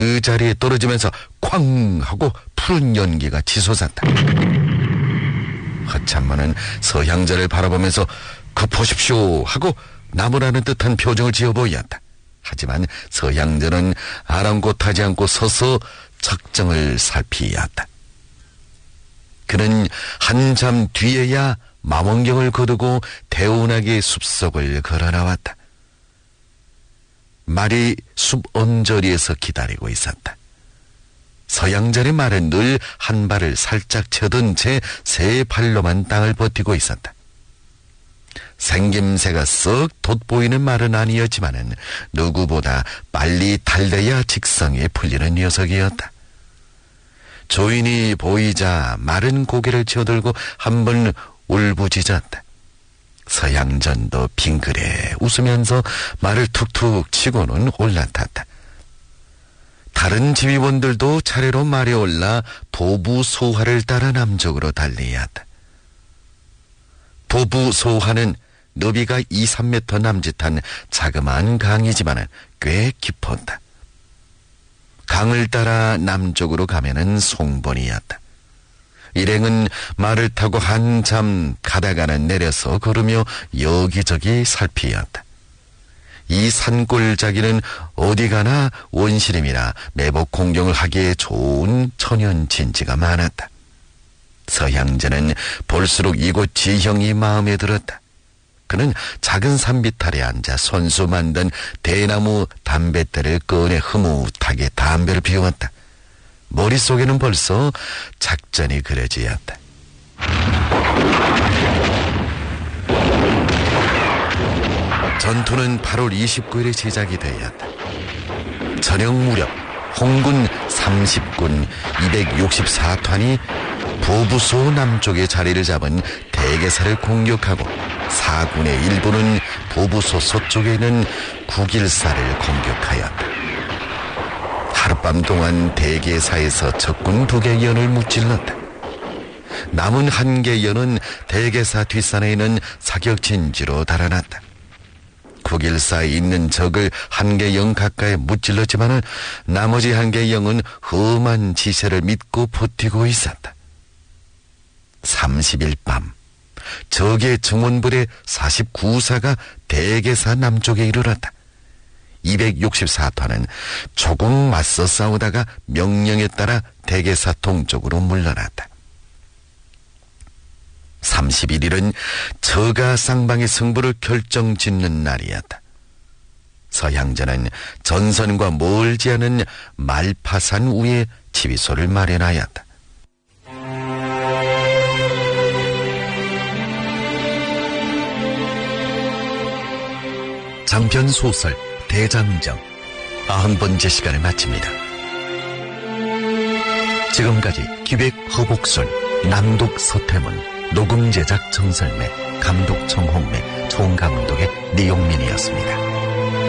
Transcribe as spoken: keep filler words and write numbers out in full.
그 자리에 떨어지면서 쾅 하고 푸른 연기가 치솟았다. 허참만은 서향전을 바라보면서 급하십시오 하고 나무라는 듯한 표정을 지어 보였다. 하지만 서향전은 아랑곳하지 않고 서서 적정을 살피었다. 그는 한참 뒤에야 망원경을 거두고 대운하게 숲속을 걸어 나왔다. 말이 숲 언저리에서 기다리고 있었다. 서양전의 말은 늘 한 발을 살짝 쳐든 채 세 발로만 땅을 버티고 있었다. 생김새가 썩 돋보이는 말은 아니었지만은 누구보다 빨리 달려야 직성에 풀리는 녀석이었다. 조인이 보이자 마른 고개를 쳐들고 한번 울부짖었다. 서양전도 빙그레 웃으면서 말을 툭툭 치고는 올라탔다. 다른 지휘원들도 차례로 말에 올라 보부소하를 따라 남쪽으로 달려왔다. 보부소하는 너비가 이, 삼 미터 남짓한 자그마한 강이지만 꽤 깊었다. 강을 따라 남쪽으로 가면은 송본이었다. 일행은 말을 타고 한참 가다가는 내려서 걸으며 여기저기 살피었다. 이 산골짜기는 어디 가나 원시림이라 매복 공경을 하기에 좋은 천연진지가 많았다. 서향전은 볼수록 이곳 지형이 마음에 들었다. 그는 작은 산비탈에 앉아 손수 만든 대나무 담뱃대를 꺼내 흐뭇하게 담배를 피웠다. 머릿속에는 벌써 작전이 그려지었다. 전투는 팔월 이십구일에 시작이 되었다. 저녁 무렵 홍군 삼십군 이백육십사 탄이 보부소 남쪽에 자리를 잡은 대개사를 공격하고 사군의 일부는 보부소 서쪽에 있는 국일사를 공격하였다. 하룻밤 동안 대개사에서 적군 두 개 연을 무찔렀다. 남은 한 개 연은 대개사 뒷산에 있는 사격진지로 달아났다. 국일사에 있는 적을 한 개 영 가까이 무찔렀지만은 나머지 한 개 영은 험한 지세를 믿고 버티고 있었다. 삼십일 밤 적의 정원부대 사십구사가 대개사 남쪽에 이르렀다. 이백육십사 탄은 조금 맞서 싸우다가 명령에 따라 대개사 동쪽으로 물러났다. 삼십일일은 저가 쌍방의 승부를 결정짓는 날이었다. 서향전은 전선과 멀지 않은 말파산 위에 지휘소를 마련하였다. 장편 소설 대장정 아흔 번째 시간을 마칩니다. 지금까지 기획 허복순, 낭독 서태문, 녹음 제작 정설매, 감독 정홍매, 총감독의 니용민이었습니다.